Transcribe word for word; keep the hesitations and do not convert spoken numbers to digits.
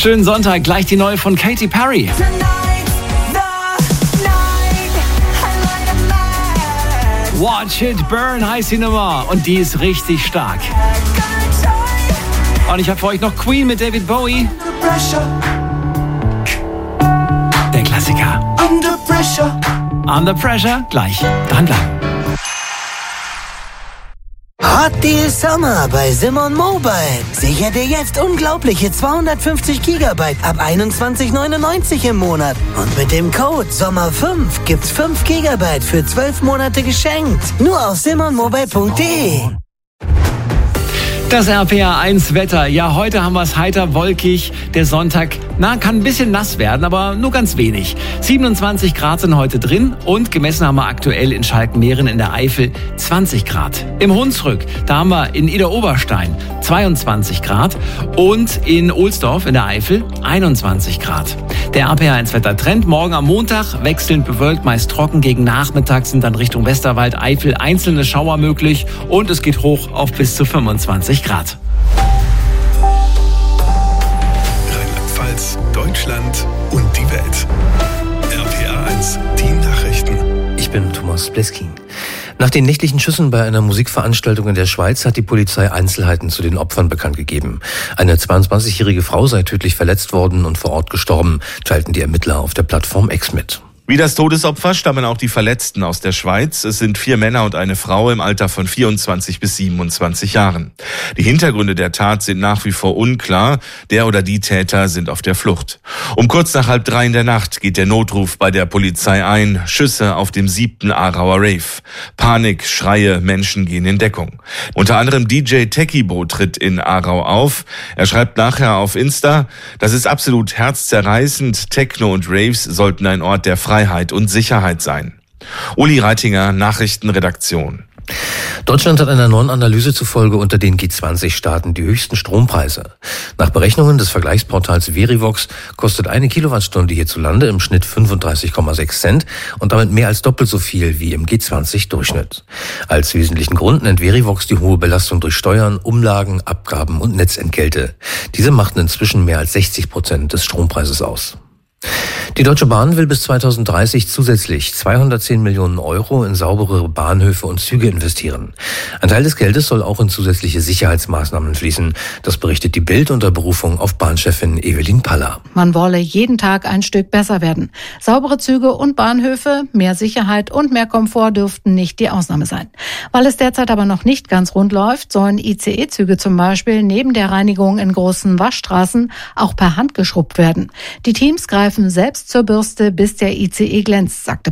Schönen Sonntag, gleich die neue von Katy Perry. Watch It Burn heißt die Nummer und die ist richtig stark. Und ich habe für euch noch Queen mit David Bowie. Der Klassiker. Under Pressure. Under Pressure, gleich. Dranbleiben. Hot Deal Summer bei Simon Mobile. Sicher dir jetzt unglaubliche zweihundertfünfzig Gigabyte ab einundzwanzig neunundneunzig im Monat. Und mit dem Code Sommer fünf gibt's fünf Gigabyte für zwölf Monate geschenkt. Nur auf simon mobile punkt de. Das R P R eins Wetter. Ja, heute haben wir es heiter wolkig. Der Sonntag, na, kann ein bisschen nass werden, aber nur ganz wenig. siebenundzwanzig Grad sind heute drin und gemessen haben wir aktuell in Schalkenmeeren in der Eifel zwanzig Grad. Im Hunsrück, da haben wir in Idar-Oberstein zweiundzwanzig Grad und in Ohlsdorf in der Eifel einundzwanzig Grad. Der R P R eins Wettertrend. Morgen am Montag wechselnd bewölkt, meist trocken. Gegen Nachmittag sind dann Richtung Westerwald, Eifel einzelne Schauer möglich und es geht hoch auf bis zu fünfundzwanzig Grad. Rheinland-Pfalz, Deutschland und die Welt. R P R eins, die Nachrichten. Ich bin Thomas Bleskin. Nach den nächtlichen Schüssen bei einer Musikveranstaltung in der Schweiz hat die Polizei Einzelheiten zu den Opfern bekannt gegeben. Eine zweiundzwanzigjährige Frau sei tödlich verletzt worden und vor Ort gestorben, teilten die Ermittler auf der Plattform X mit. Wie das Todesopfer stammen auch die Verletzten aus der Schweiz. Es sind vier Männer und eine Frau im Alter von vierundzwanzig bis siebenundzwanzig Jahren. Die Hintergründe der Tat sind nach wie vor unklar. Der oder die Täter sind auf der Flucht. Um kurz nach halb drei in der Nacht geht der Notruf bei der Polizei ein. Schüsse auf dem siebten Aarauer Rave. Panik, Schreie, Menschen gehen in Deckung. Unter anderem D J Techibo tritt in Aarau auf. Er schreibt nachher auf Insta: Das ist absolut herzzerreißend. Techno und Raves sollten ein Ort der Freiheit und Sicherheit sein. Uli Reitinger, Nachrichtenredaktion. Deutschland hat einer neuen Analyse zufolge unter den G zwanzig Staaten die höchsten Strompreise. Nach Berechnungen des Vergleichsportals Verivox kostet eine Kilowattstunde hierzulande im Schnitt fünfunddreißig Komma sechs Cent und damit mehr als doppelt so viel wie im G zwanzig Durchschnitt. Als wesentlichen Grund nennt Verivox die hohe Belastung durch Steuern, Umlagen, Abgaben und Netzentgelte. Diese machten inzwischen mehr als sechzig Prozent des Strompreises aus. Die Deutsche Bahn will bis zweitausenddreißig zusätzlich zweihundertzehn Millionen Euro in saubere Bahnhöfe und Züge investieren. Ein Teil des Geldes soll auch in zusätzliche Sicherheitsmaßnahmen fließen. Das berichtet die Bild unter Berufung auf Bahnchefin Evelyn Paller. Man wolle jeden Tag ein Stück besser werden. Saubere Züge und Bahnhöfe, mehr Sicherheit und mehr Komfort dürften nicht die Ausnahme sein. Weil es derzeit aber noch nicht ganz rund läuft, sollen I C E-Züge zum Beispiel neben der Reinigung in großen Waschstraßen auch per Hand geschrubbt werden. Die Teams greifen selbst zur Bürste, bis der I C E glänzt, sagte